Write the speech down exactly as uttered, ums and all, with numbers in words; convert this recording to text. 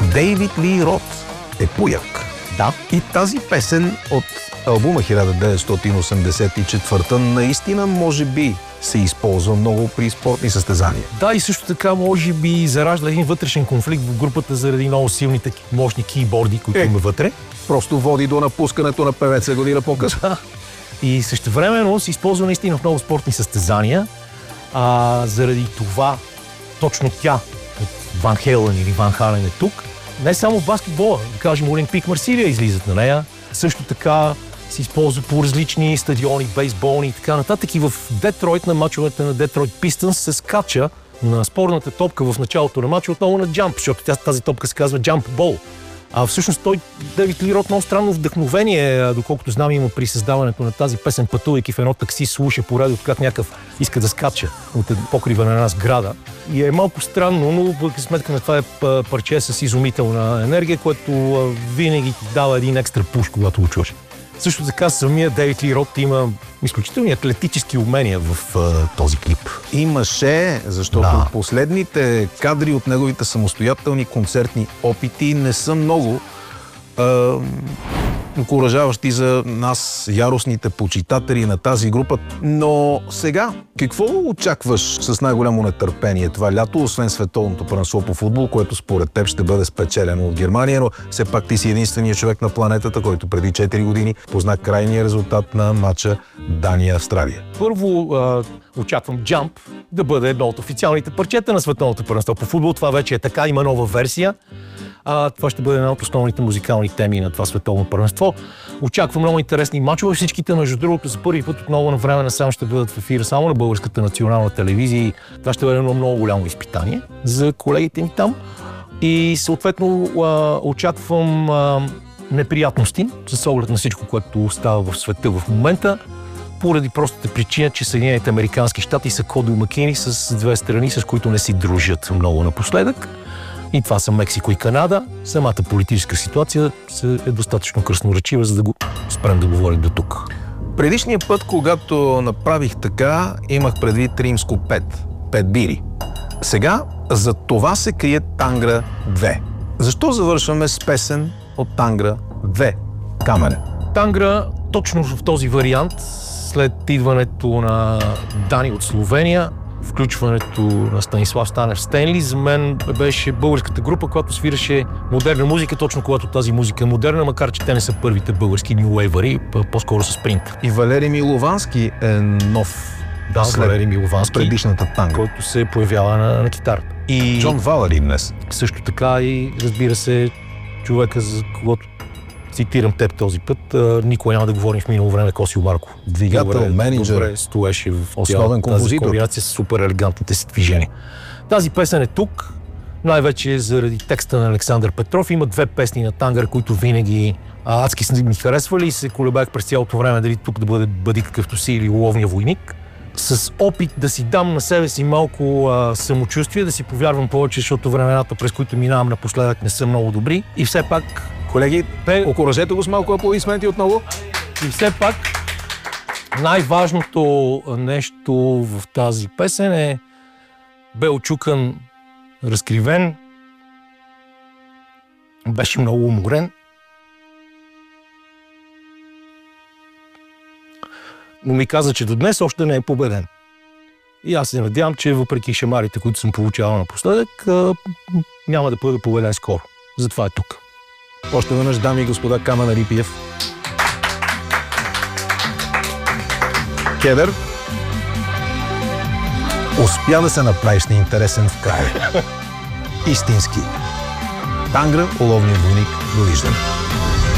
Дейвид Ли Рот е пуяк. Да. И тази песен от албума хиляда деветстотин осемдесет и четвърта наистина може би се използва много при спортни състезания. Да, и също така може би заражда един вътрешен конфликт в групата заради много силните мощни кейборди, които е, има вътре. Просто води до напускането на певеца година по-късно. Да. И същевременно се използва наистина в много спортни състезания. А, заради това точно тя от Ван Хелен или Ван Хален е тук. Не само в баскетбола, да кажем Олимпик Марсилия излизат на нея. Също така се използва по различни стадиони, бейсболни и така нататък. И в Детройт, на мачовете на Детройт Пистънс, се скача на спорната топка в началото на мача отново на джамп, защото тази топка се казва джамп бол. А всъщност той, Дейвид Ли Рот, много странно вдъхновение, доколкото знам, има при създаването на тази песен, пътувайки в едно такси, слуша по радиото, как някакъв иска да скача от покрива на една сграда. И е малко странно, но в сметка на това е парче с изумителна енергия, което винаги ти дава един екстра пуш, когато го чуеш. Също така самия Дейвид Ли Рот има изключителни атлетически умения в uh, този клип. Имаше, защото да. Последните кадри от неговите самостоятелни концертни опити не са много uh, окуражаващи за нас, яростните почитатели на тази група. Но сега, какво очакваш с най-голямо нетърпение това лято, освен световното първенство по футбол, което според теб ще бъде спечелено от Германия, но все пак ти си единственият човек на планетата, който преди четири години позна крайния резултат на матча Дания-Австралия. Първо а, очаквам Jump да бъде едно от официалните парчета на световното първенство по футбол. Това вече е така, има нова версия. А, това ще бъде една от основните музикални теми на това световно първенство. Очаквам много интересни мачове. Всичките, между другото, за първи път отново на време насам ще бъдат в ефира само на Българската национална телевизия. Това ще бъде едно много голямо изпитание за колегите ни там. И съответно а, очаквам а, неприятности с оглед на всичко, което става в света в момента, поради простата причина, че Съединените американски щати са кодомакини с две страни, с които не си дружат много напоследък. И това са Мексико и Канада. Самата политическа ситуация е достатъчно красноречива, за да го спрем да говорим до тук. Предишния път, когато направих така, имах предвид римско пет. Пет бири. Сега за това се крие Тангра две. Защо завършваме с песен от Тангра две? Камене. Тангра точно в този вариант, след идването на Дани от Словения, включването на Станислав Станев Стенли, за мен беше българската група, която свираше модерна музика, точно когато тази музика е модерна, макар че те не са първите български нюуейвъри, по-скоро са спринт. И Валери Миловански е нов. Да, Валери Миловански, предишната Тангра, който се появява на, на китарата. И Джон Валери днес. Също така и, разбира се, човека, за когото цитирам теб този път, никога няма да говорим в минало време, Косио Марко. Двигател, менеджер, добре стоеше в основен тази комбинация с супер елегантните си движения. Тази песен е тук, най-вече заради текста на Александър Петров. Има две песни на Тангър, които винаги а, адски са ми харесвали и се колебах през цялото време дали тук да бъде Бъди какъвто си или Уловния войник. С опит да си дам на себе си малко а, самочувствие, да си повярвам повече, защото времената, през които минавам напоследък, не са много добри. И все пак, колеги, пе... окуражете го с малко аплодисменти отново. И все пак, най-важното нещо в тази песен е бе очукан, разкривен, беше много уморен. Но ми каза, че до днес още не е победен. И аз се надявам, че въпреки шамарите, които съм получавал напоследък, няма да бъде победен скоро. Затова е тук. Още веднъж, дами и господа, Камен Рипиев. Кедър, успя да се направиш неинтересен в края. Истински. Тангра, Уловния войник, довиждане.